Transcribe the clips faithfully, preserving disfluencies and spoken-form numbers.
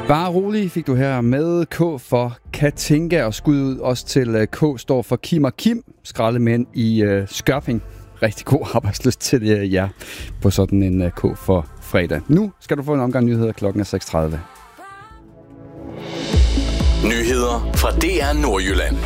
Bare rolig fik du her med K for Katinka, og skud ud også til K står for Kim og Kim, skraldemænd i uh, Skørping. Rigtig god arbejdsløst til uh, jer på sådan en uh, K for fredag. Nu skal du få en omgang nyheder, klokken er seks tredive. Nyheder fra D R Nordjylland.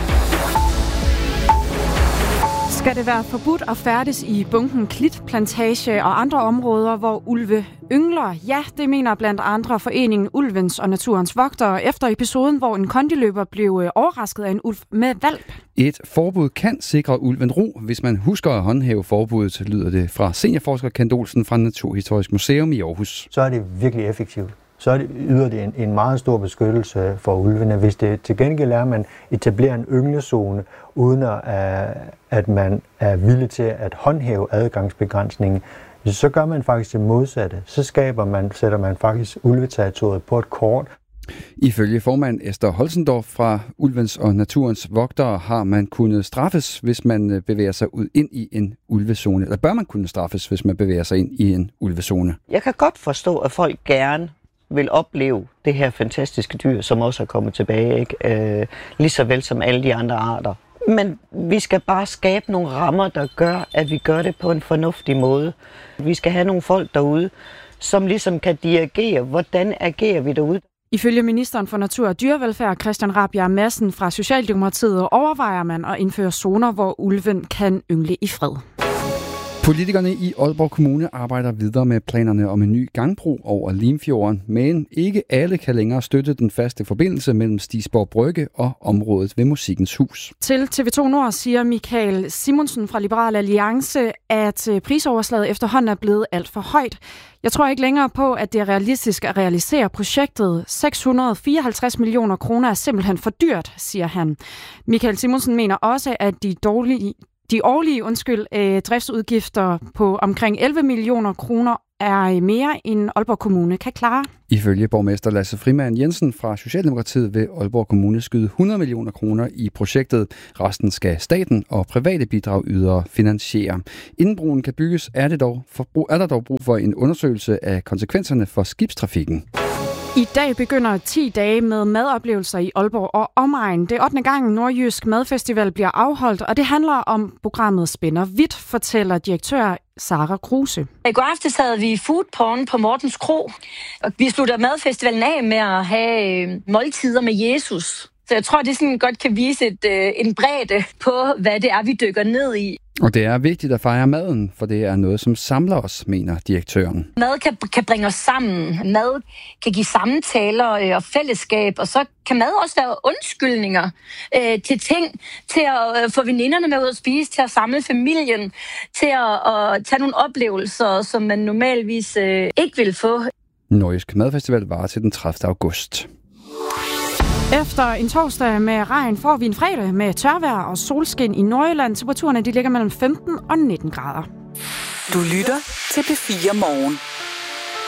Skal det være forbudt at færdes i bunken Klitplantage og andre områder, hvor ulve yngler? Ja, det mener blandt andre foreningen Ulvens og Naturens Vogtere efter episoden, hvor en kondiløber blev overrasket af en ulv med hvalp. Et forbud kan sikre ulven ro, hvis man husker at håndhæve forbuddet, lyder det fra seniorforsker Kent Olsen fra Naturhistorisk Museum i Aarhus. Så er det virkelig effektivt. Så er det, yder det en, en meget stor beskyttelse for ulvene. Hvis det til gengæld er, at man etablerer en ynglezone, uden at, at man er villig til at håndhæve adgangsbegrænsningen, så gør man faktisk det modsatte. Så skaber man, sætter man faktisk ulveterritoriet på et kort. Ifølge formand Esther Holzendorf fra Ulvens og Naturens Vogtere har man kunnet straffes, hvis man bevæger sig ud ind i en ulvezone. Eller bør man kunne straffes, hvis man bevæger sig ind i en ulvezone? Jeg kan godt forstå, at folk gerne vil opleve det her fantastiske dyr, som også er kommet tilbage, ikke? Øh, lige så vel som alle de andre arter. Men vi skal bare skabe nogle rammer, der gør, at vi gør det på en fornuftig måde. Vi skal have nogle folk derude, som ligesom kan dirigere, hvordan agerer vi derude. Ifølge ministeren for Natur og Dyrevelfærd, Christian Rabjerg Madsen fra Socialdemokratiet, overvejer man at indføre zoner, hvor ulven kan yngle i fred. Politikerne i Aalborg Kommune arbejder videre med planerne om en ny gangbro over Limfjorden, men ikke alle kan længere støtte den faste forbindelse mellem Stigsborg Brygge og området ved Musikkens Hus. Til T V to Nord siger Michael Simonsen fra Liberal Alliance, at prisoverslaget efterhånden er blevet alt for højt. Jeg tror ikke længere på, at det er realistisk at realisere projektet. seks hundrede og fireoghalvtreds millioner kroner er simpelthen for dyrt, siger han. Michael Simonsen mener også, at de dårlige De årlige undskyld, øh, driftsudgifter på omkring elleve millioner kroner er mere, end Aalborg Kommune kan klare. Ifølge borgmester Lasse Frimann Jensen fra Socialdemokratiet vil Aalborg Kommune skyde hundrede millioner kroner i projektet. Resten skal staten og private bidragydere finansiere. Inden broen kan bygges, er, det dog for, er der dog brug for en undersøgelse af konsekvenserne for skibstrafikken. I dag begynder ti dage med madoplevelser i Aalborg og omegn. Det er ottende gang Nordjysk Madfestival bliver afholdt, og det handler om programmet Spænder Vidt, fortæller direktør Sara Kruse. I går aftes havde vi foodporn på Mortens Kro, og vi slutter madfestivalen af med at have måltider med Jesus. Så jeg tror, det sådan godt kan vise et, en bredde på, hvad det er, vi dykker ned i. Og det er vigtigt at fejre maden, for det er noget, som samler os, mener direktøren. Mad kan, kan bringe os sammen. Mad kan give samtaler og fællesskab, og så kan mad også være undskyldninger øh, til ting, til at øh, få veninderne med ud at spise, til at samle familien, til at, at tage nogle oplevelser, som man normalvis øh, ikke vil få. Nordjysk Madfestival varer til den tredivte august. Efter en torsdag med regn får vi en fredag med tørvejr og solskin i Nordjylland. Temperaturerne de ligger mellem femten og nitten grader. Du lytter til P fire Morgen.